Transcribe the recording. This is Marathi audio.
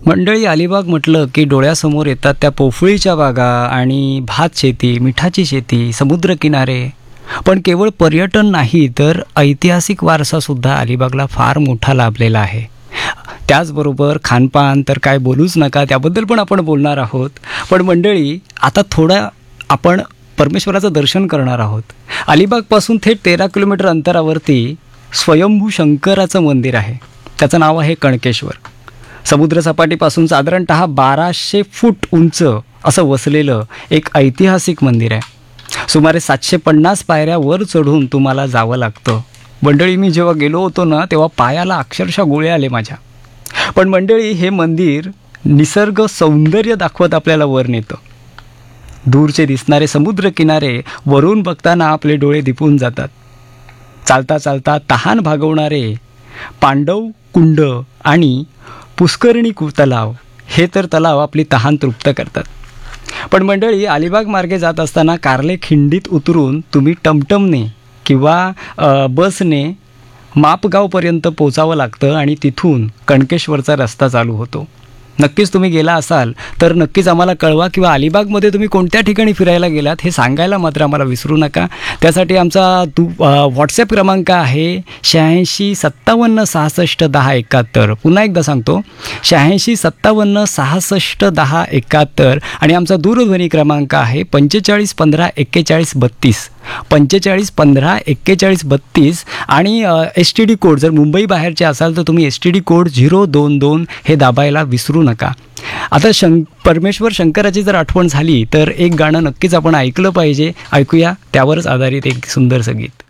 मंडळी, अलिबाग म्हटलं की डोळ्यासमोर येतात त्या पोफळीच्या बागा आणि भात शेती, मिठाची शेती, समुद्रकिनारे. पण केवळ पर्यटन नाही तर ऐतिहासिक वारसासुद्धा अलिबागला फार मोठा लाभलेला आहे. त्याचबरोबर खानपान तर काय बोलूच नका, त्याबद्दल पण आपण बोलणार आहोत. पण मंडळी, आता थोडा आपण परमेश्वराचं दर्शन करणार आहोत. अलिबागपासून थेट 13 किलोमीटर अंतरावरती स्वयंभू शंकराचं मंदिर आहे. त्याचं नाव आहे कणकेश्वर. समुद्रसपाटीपासून साधारणतः 1200 फूट उंच असं वसलेलं एक ऐतिहासिक मंदिर आहे. सुमारे 750 पायऱ्या वर चढून तुम्हाला जावं लागतं. मंडळी, मी जेव्हा गेलो होतो ना तेव्हा पायाला अक्षरशः गोळे आले माझ्या. पण मंडळी, हे मंदिर निसर्ग सौंदर्य दाखवत आपल्याला वर नेतं. दूरचे दिसणारे समुद्रकिनारे वरून बघताना आपले डोळे दिपून जातात. चालता चालता तहान भागवणारे पांडव कुंड आणि पुष्करणी तलाव, हे तर तलाव आपली तहान तृप्त करतात. पण मंडळी, अलिबाग मार्गे जात असताना कार्ले खिंडीत उतरून तुम्ही टमटमने किंवा बसने मापगावपर्यंत पोचावं लागतं आणि तिथून कणकेश्वरचा रस्ता चालू होतो. नक्कीच तुम्ही गेला असाल तर नक्कीच आम्हाला कळवा, किंवा अलिबागमध्ये तुम्ही कोणत्या ठिकाणी फिरायला गेलात हे सांगायला मात्र आम्हाला विसरू नका. त्यासाठी आमचा व्हॉट्सॲप क्रमांक आहे 86 57 66 10 71. पुन्हा एकदा सांगतो, 86 57 66 10 71. आणि आमचा दूरध्वनी क्रमांक आहे 45 15 41 32, 45 15 41 32. आणि STD कोड, जर मुंबई बाहेरचे असाल तर तुम्ही STD कोड 022 हे दाबायला विसरू नका. आता परमेश्वर शंकराची जर आठवण झाली तर एक गाणं नक्कीच आपण ऐकलं पाहिजे. ऐकूया त्यावरच आधारित एक सुंदरसं गीत.